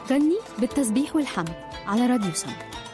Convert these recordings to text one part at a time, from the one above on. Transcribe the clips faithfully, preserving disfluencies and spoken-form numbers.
فكرني بالتسبيح والحمد على راديو سم.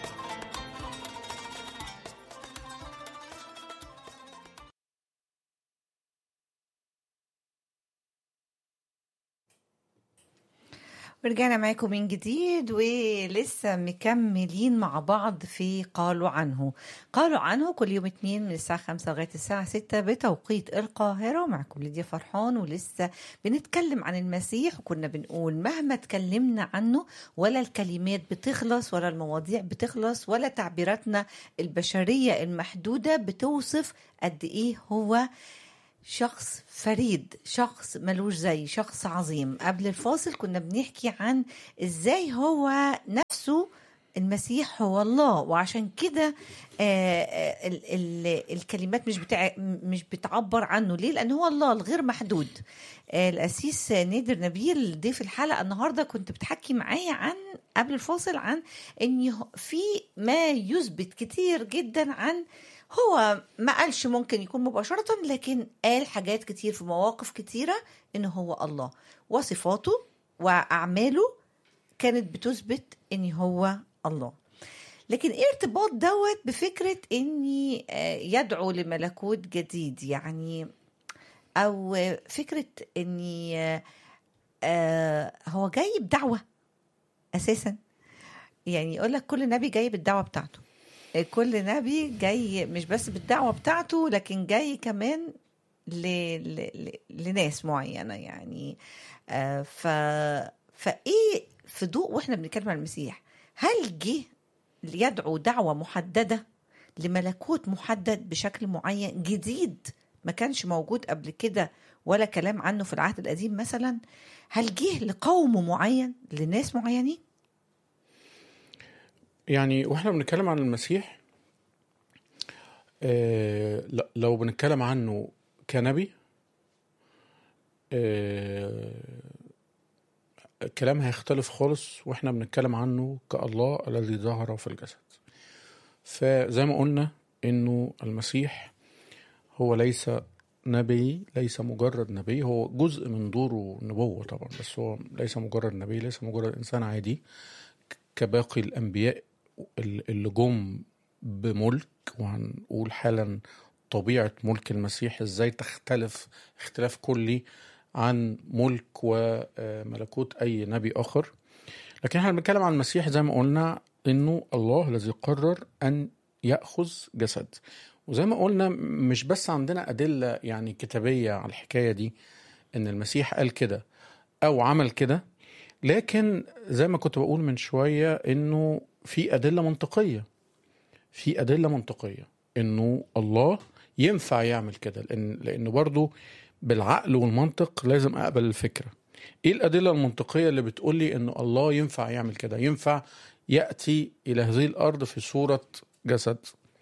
ورجعنا معاكم من جديد ولسه مكملين مع بعض في قالوا عنه. قالوا عنه كل يوم اتنين من الساعة خمسة لغاية الساعة ستة بتوقيت القاهرة. معكم ليديا فرحان ولسه بنتكلم عن المسيح، وكنا بنقول مهما اتكلمنا عنه ولا الكلمات بتخلص ولا المواضيع بتخلص ولا تعبيراتنا البشرية المحدودة بتوصف قد ايه هو شخص فريد، شخص ملوش زي، شخص عظيم. قبل الفاصل كنا بنحكي عن ازاي هو نفسه المسيح هو الله، وعشان كده آه ال ال الكلمات مش بتاع مش بتعبر عنه. ليه؟ لأنه هو الله الغير محدود. آه الأسيس نادر نبيل ضيف الحلقة النهاردة كنت بتحكي معايا عن قبل الفاصل عن ان في ما يثبت كتير جدا عن هو ما قالش ممكن يكون مباشرة، لكن قال حاجات كتير في مواقف كتيرة إنه هو الله، وصفاته وأعماله كانت بتثبت إن هو الله. لكن إيه ارتباط دوت بفكرة إني يدعو لملكوت جديد؟ يعني أو فكرة إني هو جاي بدعوة أساسا. يعني يقول لك كل نبي جاي بالدعوة بتاعته، كل نبي جاي مش بس بالدعوة بتاعته لكن جاي كمان ل... ل... لناس معينة. يعني آه ف... فإيه في ضوء وإحنا بنتكلم عن المسيح، هل جه ليدعو دعوة محددة لملكوت محدد بشكل معين جديد ما كانش موجود قبل كده ولا كلام عنه في العهد القديم مثلا؟ هل جه لقوم معين لناس معينين؟ يعني واحنا بنتكلم عن المسيح آه لو بنتكلم عنه كنبي آه الكلام هيختلف خالص، واحنا بنتكلم عنه كالله الذي ظهر في الجسد. فزي ما قلنا انه المسيح هو ليس نبي، ليس مجرد نبي، هو جزء من دوره النبوة طبعا، بس هو ليس مجرد نبي، ليس مجرد انسان عادي كباقي الانبياء اللي جم بملك. وهنقول حالا طبيعة ملك المسيح ازاي تختلف اختلاف كلي عن ملك وملكوت اي نبي اخر. لكن احنا بنتكلم عن المسيح زي ما قلنا انه الله الذي قرر ان يأخذ جسد. وزي ما قلنا مش بس عندنا ادلة يعني كتابية على الحكاية دي ان المسيح قال كده او عمل كده، لكن زي ما كنت بقول من شوية انه في أدلة منطقية، في أدلة منطقية إنه الله ينفع يعمل كده، لأن لأنه برضو بالعقل والمنطق لازم أقبل الفكرة. إيه الأدلة المنطقية اللي بتقولي إنه الله ينفع يعمل كده، ينفع يأتي إلى هذه الأرض في صورة جسد؟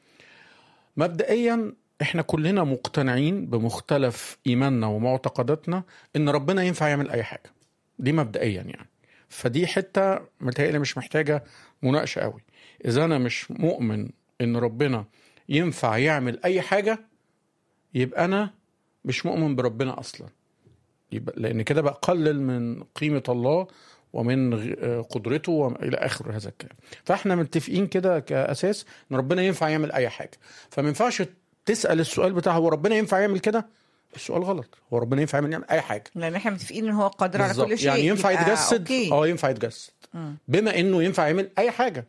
مبدئيا إحنا كلنا مقتنعين بمختلف إيماننا ومعتقداتنا إن ربنا ينفع يعمل أي حاجة، دي مبدئيا يعني. فدي حتة متهيألي مش محتاجة مناقشة قوي. إذا أنا مش مؤمن إن ربنا ينفع يعمل أي حاجة يبقى أنا مش مؤمن بربنا أصلا، يبقى لأن كده بقلل من قيمة الله ومن قدرته وإلى آخر هذا الكلام. فإحنا متفقين كده كأساس إن ربنا ينفع يعمل أي حاجة. فما ينفعش تسأل السؤال بتاع هو ربنا ينفع يعمل كده، السؤال غلط. هو ربنا ينفع يعمل اي حاجه لان احنا متفقين ان هو قادر على كل شيء. يعني ينفع يتجسد، اه ينفع يتجسد م. بما انه ينفع يعمل اي حاجه.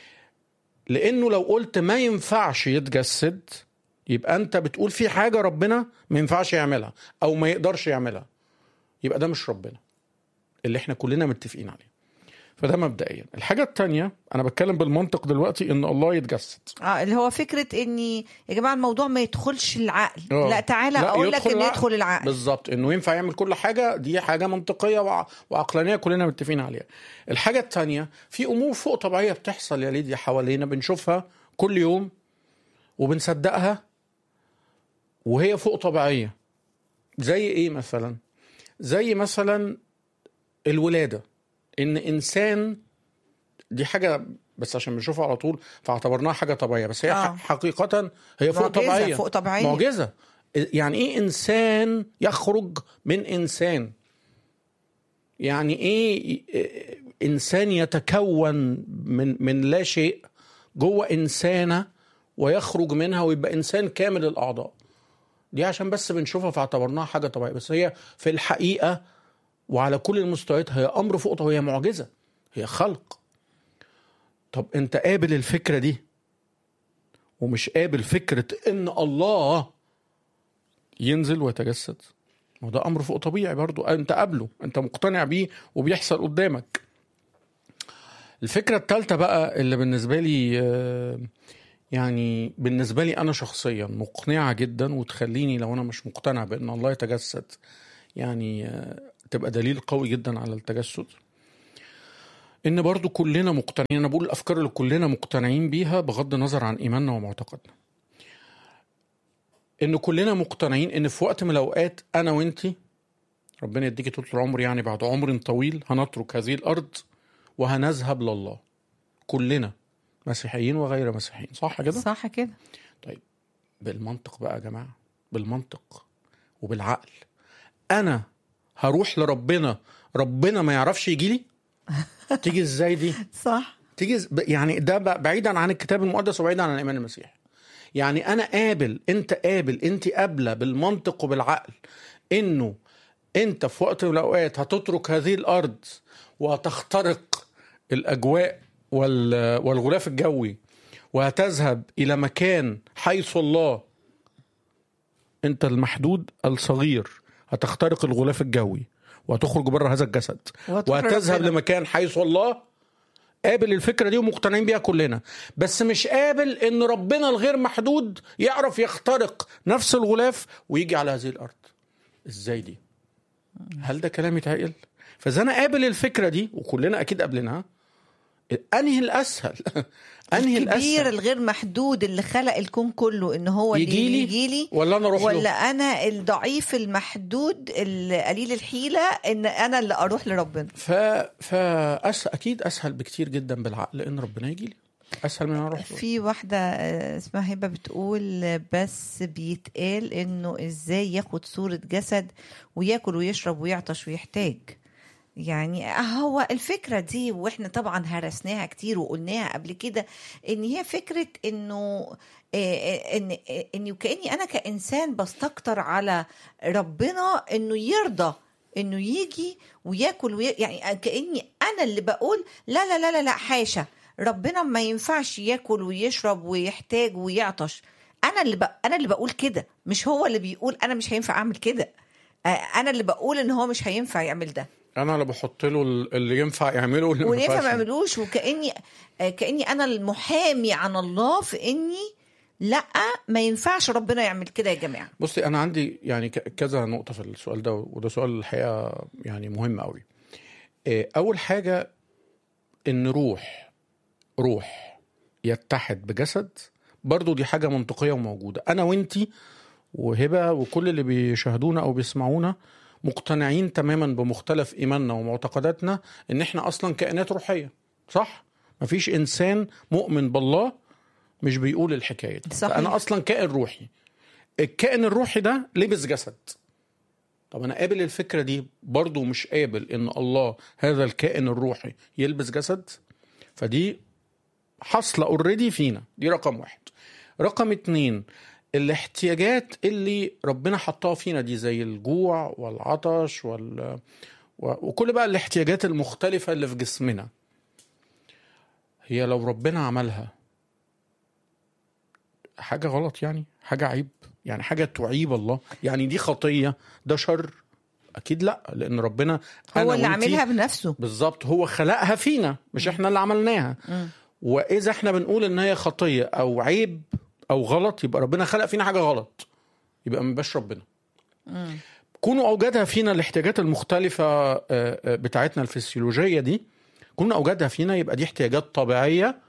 لانه لو قلت ما ينفعش يتجسد يبقى انت بتقول في حاجه ربنا ما ينفعش يعملها او ما يقدرش يعملها، يبقى ده مش ربنا اللي احنا كلنا متفقين عليه. فده مبدئيا. الحاجة التانية أنا بتكلم بالمنطق دلوقتي إن الله يتجسد، اه اللي هو فكرة إني يا جماعة الموضوع ما يدخلش العقل. أوه. لا تعالى أقول لك إنه يدخل العقل بالظبط، إنه ينفع يعمل كل حاجة. دي حاجة منطقية وعقلانية كلنا متفقين عليها. الحاجة التانية في أمور فوق طبيعية بتحصل يا ليديا حوالينا، بنشوفها كل يوم وبنصدقها وهي فوق طبيعية. زي إيه مثلا؟ زي مثلا الولادة، إن إنسان، دي حاجة بس عشان بنشوفها على طول فاعتبرناها حاجة طبيعية، بس هي آه. حقيقة هي فوق طبيعية. فوق طبيعية معجزة. يعني إيه إنسان يخرج من إنسان؟ يعني إيه إنسان يتكون من من لا شيء جوه إنسانة ويخرج منها ويبقى إنسان كامل الأعضاء. دي عشان بس بنشوفها فاعتبرناها حاجة طبيعية، بس هي في الحقيقة وعلى كل المستويات هي أمر فوق، وهي معجزة، هي خلق. طب أنت قابل الفكرة دي ومش قابل فكرة إن الله ينزل ويتجسد؟ ما ده أمر فوق طبيعي برضو، أنت قابله، أنت مقتنع بيه وبيحصل قدامك. الفكرة الثالثة بقى اللي بالنسبة لي يعني بالنسبة لي أنا شخصيا مقنعة جدا، وتخليني لو أنا مش مقتنع بأن الله يتجسد يعني تبقى دليل قوي جدا على التجسد، إن برضو كلنا مقتنعين. أنا بقول الأفكار اللي كلنا مقتنعين بيها بغض النظر عن إيماننا ومعتقدنا، إن كلنا مقتنعين إن في وقت من الأوقات أنا وإنتي ربنا يديكي طول العمر، يعني بعد عمر طويل هنترك هذه الأرض وهنذهب لله، كلنا مسيحيين وغير مسيحيين، صح كده؟ صح كده. طيب بالمنطق بقى يا جماعة، بالمنطق وبالعقل، أنا هروح لربنا ربنا ما يعرفش يجي لي؟ تيجي ازاي دي؟ صح. تيجي يعني ده بعيدا عن الكتاب المقدس وبعيدا عن الإيمان المسيحي. يعني أنا قابل، أنت قابل، أنت قابلة بالمنطق وبالعقل إنه أنت في وقت من الأوقات هتترك هذه الأرض وهتخترق الأجواء والغلاف الجوي وهتذهب إلى مكان حيث الله، أنت المحدود الصغير هتخترق الغلاف الجوي وهتخرج بره هذا الجسد وهتذهب لمكان حيث الله؟ قابل الفكرة دي ومقتنعين بيها كلنا، بس مش قابل إن ربنا الغير محدود يعرف يخترق نفس الغلاف ويجي على هذه الأرض. إزاي دي؟ هل ده كلام يتعقل؟ فإذا أنا قابل الفكرة دي وكلنا أكيد قابلينها، أنهي الأسهل؟ أنهي الكبير الأسهل؟ الغير محدود اللي خلق الكون كله إن هو اللي يجيلي, يجيلي ولا أنا أروح ولا له؟ أنا الضعيف المحدود القليل الحيلة إن أنا اللي أروح لربنا؟ ف... فأس... أكيد أسهل بكتير جدا بالعقل إن ربنا يجيلي، أسهل من أروح له. في واحدة اسمها هبة بتقول بس بيتقال إنه إزاي ياخد صورة جسد وياكل ويشرب ويعطش ويحتاج. يعني هو الفكرة دي واحنا طبعا هرسناها كتير وقلناها قبل كده، ان هي فكرة انه ان ان كأني انا كإنسان بستكتر على ربنا انه يرضى انه يجي وياكل وي... يعني كأني انا اللي بقول لا لا لا لا, لا حاشا، ربنا ما ينفعش ياكل ويشرب ويحتاج ويعطش. انا اللي ب... انا اللي بقول كده، مش هو اللي بيقول انا مش هينفع اعمل كده. انا اللي بقول ان هو مش هينفع يعمل ده، انا اللي بحط له اللي ينفع يعمله واللي ما ينفعش ما يعملوش، وكاني كاني انا المحامي عن الله في اني لا ما ينفعش ربنا يعمل كده. يا جماعه بصي انا عندي يعني كذا نقطه في السؤال ده، وده سؤال الحقيقه يعني مهم قوي. اول حاجه ان روح روح يتحد بجسد، برضو دي حاجه منطقيه وموجوده. انا وانتي وهبه وكل اللي بيشاهدونا او بيسمعونا مقتنعين تماما بمختلف إيماننا ومعتقداتنا إن إحنا أصلا كائنات روحية، صح؟ مفيش إنسان مؤمن بالله مش بيقول الحكاية دي. أنا أصلا كائن روحي، الكائن الروحي ده لبس جسد. طب أنا قابل الفكرة دي برضو مش قابل إن الله هذا الكائن الروحي يلبس جسد، فدي حصلة اوريدي فينا. دي رقم واحد. رقم اتنين، الاحتياجات اللي ربنا حطها فينا دي زي الجوع والعطش وال... وكل بقى الاحتياجات المختلفة اللي في جسمنا، هي لو ربنا عملها حاجة غلط؟ يعني حاجة عيب؟ يعني حاجة تعيب الله؟ يعني دي خطية؟ ده شر؟ أكيد لا، لأن ربنا هو اللي عملها بنفسه. بالظبط، هو خلقها فينا مش احنا اللي عملناها. م. وإذا احنا بنقول إن هي خطية أو عيب أو غلط، يبقى ربنا خلق فينا حاجة غلط، يبقى مبقاش ربنا. مم. كونوا أوجدها فينا الاحتياجات المختلفة بتاعتنا الفسيولوجية دي، كونوا أوجدها فينا، يبقى دي احتياجات طبيعية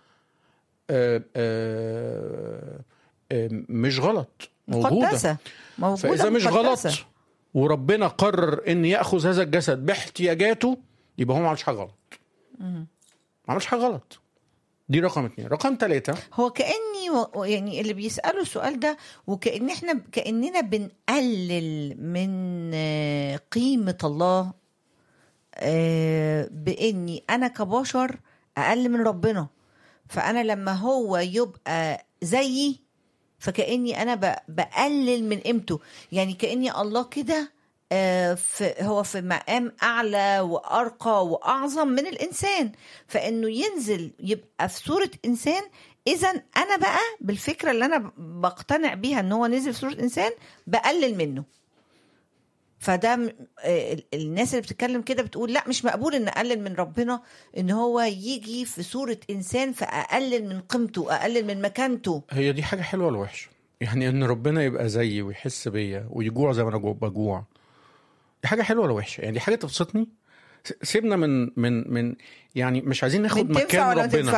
مش غلط، موجودة مقدسة. موجودة فإذا مش مقدسة. غلط وربنا قرر إن يأخذ هذا الجسد باحتياجاته، يبقى هو ما عملش حاجة غلط. ما عملش حاجة غلط. دي رقم اتنين. رقم ثلاثة، هو كأني يعني اللي بيسألوا السؤال ده وكأن احنا كأننا بنقلل من قيمة الله آه، باني انا كبشر اقل من ربنا، فانا لما هو يبقى زيي فكاني انا ب- بقلل من قيمته، يعني كاني الله كده آه، في هو في مقام اعلى وارقى واعظم من الانسان، فانه ينزل يبقى في صوره انسان. اذا انا بقى بالفكره اللي انا بقتنع بيها ان هو نزل في صوره انسان بقلل منه. فده م- آه، ال- الناس اللي بتتكلم كده بتقول لا مش مقبول ان اقلل من ربنا، ان هو يجي في صورة انسان فاقلل من قيمته، اقلل من مكانته. هي دي حاجة حلوة ولا وحشة؟ يعني ان ربنا يبقى زيي ويحس بيا ويجوع زي ما انا جو- بجوع، دي حاجة حلوة ولا وحشة؟ يعني دي حاجة تبسطني. س- سيبنا من من من يعني مش عايزين ناخد من تنفع مكان ولا ما ربنا.